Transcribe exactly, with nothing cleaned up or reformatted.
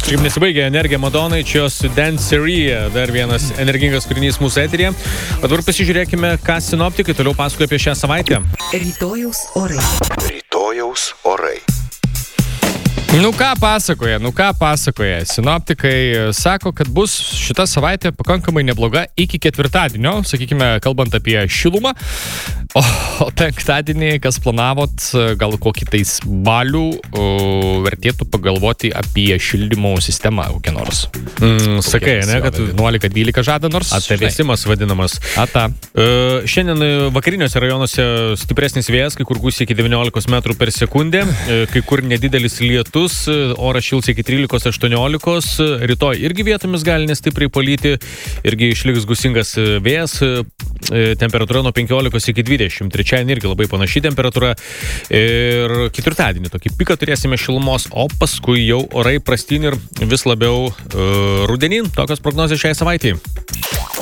Kaip nesibaigia energija Madonai, čia jos Dancery, dar vienas energingas kūrinys mūsų eteryje. O dabar pasižiūrėkime, ką sinoptikai toliau pasakoja apie šią savaitę. Rytojaus orai. Rytojaus orai. Nu ką pasakoja, nu ką pasakoja. Sinoptikai sako, kad bus šita savaitė pakankamai nebloga iki ketvirtadienio, sakykime, kalbant apie šilumą. O, o penktadienį, kas planavot, gal kokį tais balių, o, vertėtų pagalvoti apie šildymo sistemą kokią nors. Mm, sakai, ne, kad vienuolika dvylika žada nors. Atavėsimas vadinamas. Ata. Uh, šiandien vakariniuose rajonuose stipresnis vėjas, kai kur gūsiai iki devyniolikos metrų per sekundę, uh, kai kur nedidelis lietus, oras šils iki trylikos aštuoniolikos, rytoj irgi vietomis gali nestipriai palyti, irgi išliks gūsingas vėjas, temperatūra nuo penkiolikos iki dvidešimt, trečiadienį irgi labai panaši temperatūra ir ketvirtadienį tokį piką turėsime šilumos, o paskui jau orai prastyn ir vis labiau uh, rudenį, tokios prognozės šiai savaitėjai.